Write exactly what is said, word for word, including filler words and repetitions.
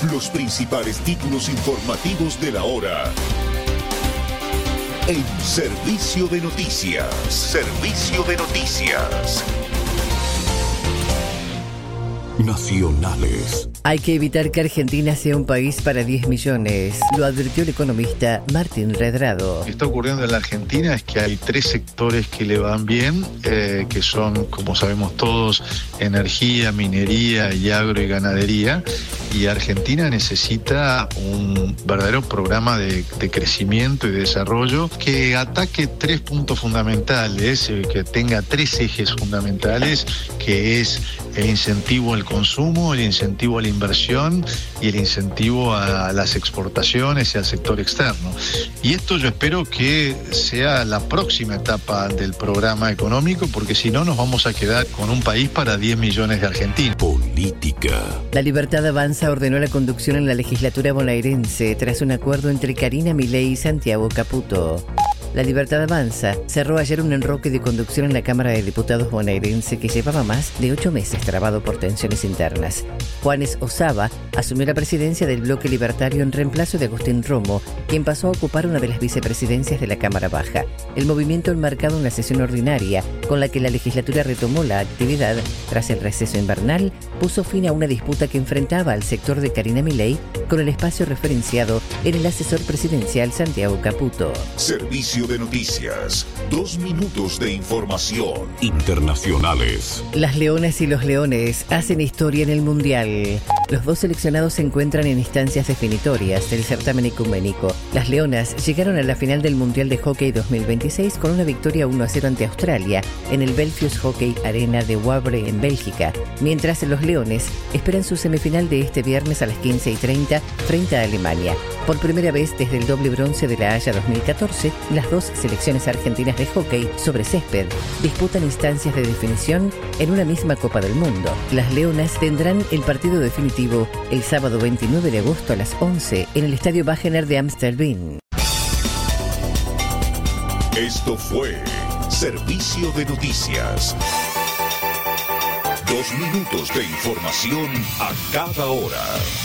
Los principales títulos informativos de la hora. En Servicio de Noticias. Servicio de Noticias. Nacionales. Hay que evitar que Argentina sea un país para diez millones, lo advirtió el economista Martín Redrado. Lo que está ocurriendo en la Argentina es que hay tres sectores que le van bien, eh, que son, como sabemos todos, energía, minería y agro y ganadería. Y Argentina necesita un verdadero programa de, de crecimiento y de desarrollo que ataque tres puntos fundamentales, eh, que tenga tres ejes fundamentales, que es el incentivo al consumo, el incentivo a la inversión y el incentivo a las exportaciones y al sector externo. Y esto yo espero que sea la próxima etapa del programa económico, porque si no nos vamos a quedar con un país para diez millones de argentinos. Política. La Libertad Avanza ordenó la conducción en la legislatura bonaerense tras un acuerdo entre Karina Milei y Santiago Caputo. La Libertad Avanza cerró ayer un enroque de conducción en la Cámara de Diputados bonaerense que llevaba más de ocho meses trabado por tensiones internas. Juanes Osaba asumió la presidencia del bloque libertario en reemplazo de Agustín Romo, quien pasó a ocupar una de las vicepresidencias de la Cámara Baja. El movimiento enmarcado en la sesión ordinaria, con la que la legislatura retomó la actividad tras el receso invernal, puso fin a una disputa que enfrentaba al sector de Karina Milei con el espacio referenciado en el asesor presidencial Santiago Caputo. Servicio de Noticias. Dos minutos de información. Internacionales. Las Leonas y los Leones hacen historia en el Mundial. Los dos seleccionados se encuentran en instancias definitorias del certamen ecuménico. Las Leonas llegaron a la final del Mundial de Hockey dos mil veintiséis con una victoria uno a cero ante Australia en el Belfius Hockey Arena de Wavre en Bélgica, mientras los Leones esperan su semifinal de este viernes a las quince y treinta frente a Alemania. Por primera vez desde el doble bronce de la Haya dos mil catorce, las dos selecciones argentinas de hockey sobre césped disputan instancias de definición en una misma Copa del Mundo. Las Leonas tendrán el partido definitivo el sábado veintinueve de agosto a las once en el Estadio Wagener de Amstelveen. Esto fue Servicio de Noticias. Dos minutos de información a cada hora.